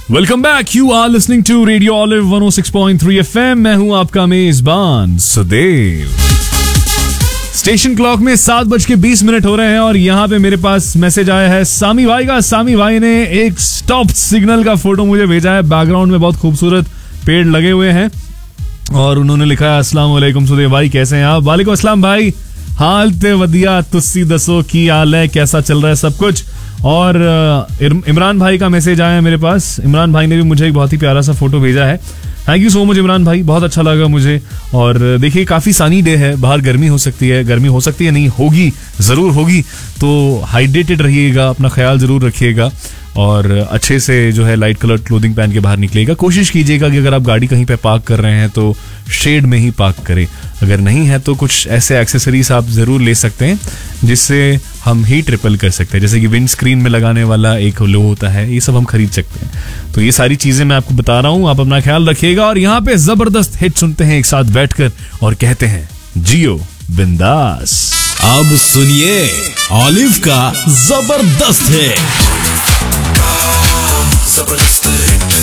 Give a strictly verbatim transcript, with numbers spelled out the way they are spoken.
Welcome back, you are listening to radio olive one O six point three F M. मैं हूं आपका मेजबान Sudev. Station clock में सात बज के बीस मिनट हो रहे हैं और यहाँ पे मेरे पास मैसेज आया है सामी भाई का। सामी भाई ने एक स्टॉप सिग्नल का फोटो मुझे भेजा है। बैकग्राउंड में बहुत खूबसूरत पेड़ लगे हुए हैं और उन्होंने लिखा है अस्सलाम वालेकुम सुदेव भाई, कैसे हैं आप? वालेकुम अस्सलाम भाई, हाल ते वदिया, तुस्सी दसो की हाल है, कैसा चल रहा है सब कुछ। और इमरान भाई का मैसेज आया है मेरे पास। इमरान भाई ने भी मुझे एक बहुत ही प्यारा सा फोटो भेजा है। Thank you so much Imran भाई, बहुत अच्छा लगा मुझे। और देखिए काफ़ी सनी डे है, बाहर गर्मी हो सकती है, गर्मी हो सकती है नहीं होगी, ज़रूर होगी। तो हाइड्रेटेड रहिएगा, अपना ख्याल ज़रूर रखिएगा और अच्छे से जो है लाइट कलर क्लोथिंग पहन के बाहर निकलिएगा। कोशिश कीजिएगा कि अगर आप गाड़ी कहीं पे पार्क कर रहे हैं तो शेड में ही पार्क करें। अगर नहीं है तो कुछ ऐसे एक्सेसरीज आप ज़रूर ले सकते हैं जिससे हम हीट रिपेल कर सकते हैं, जैसे कि विंड स्क्रीन में लगाने वाला एक लो होता है, ये सब हम खरीद सकते हैं। तो ये सारी चीज़ें मैं आपको बता रहा हूँ, आप अपना ख्याल रखिएगा। और यहाँ पे ज़बरदस्त हिट सुनते हैं एक साथ बैठकर और कहते हैं जियो बिंदास। अब सुनिए ऑलिव का जबरदस्त है। जबरदस्त